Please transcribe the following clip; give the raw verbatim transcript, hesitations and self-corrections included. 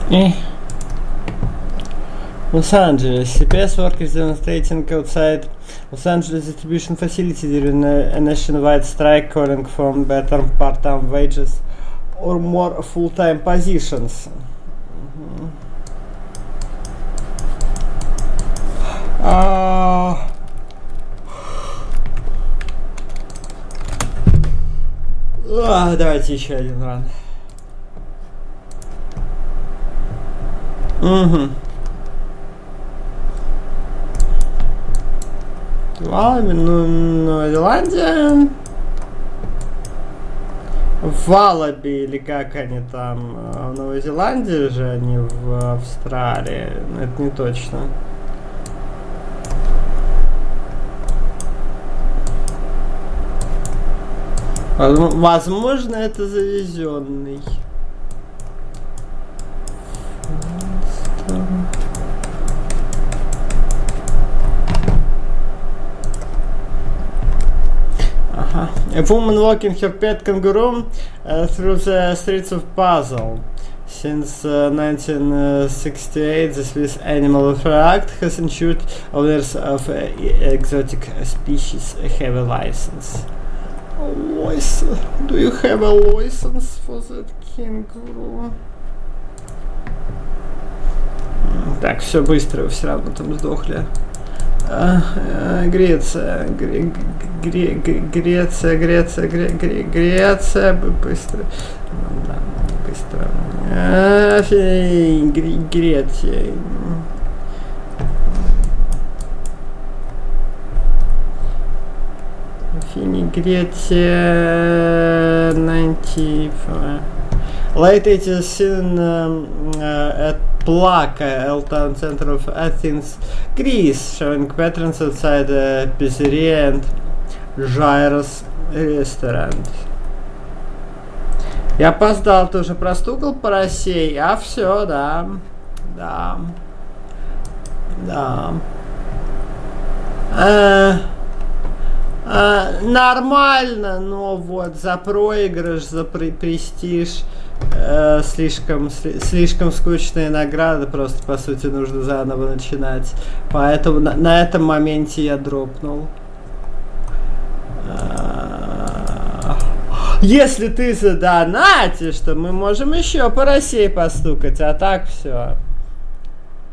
Eh. Los Angeles. C P S workers demonstrating outside Los Angeles distribution facility during a nationwide strike calling for better part-time wages or more full-time positions. Mm-hmm. uh, uh, давайте еще один ран. Угу. Валами, ну, Новая Зеландия. Валаби, или как они там, в Новой Зеландии же, они в Австралии. Это не точно. Возможно, это завезенный. A woman walking her pet kangaroo uh, through the streets of Basel. Since uh, nineteen sixty-eight, the Swiss Animal Welfare Act has ensured owners of uh, exotic species have a license. License? Do you have a license for that kangaroo? Так, все быстро, вы все равно там сдохли. Греция, Гре, Гре, Греция, Греция, Гре, Гре, Греция, быстро, да, быстро, Гре, Греция, Фини, Греция, ninety-four. Late eighties scene um, uh, at Plaka, L town center of Athens, Greece, showing patrons outside the pizzeria and gyros restaurant. Я опоздал, ты уже простукал по России, а все, да, да, да. А, а, нормально, но вот за проигрыш, за при престиж. Э, слишком, сли, слишком скучные награды, просто по сути нужно заново начинать. Поэтому на, на этом моменте я дропнул. Если ты задонатишь, то мы можем еще по России постукать, а так все.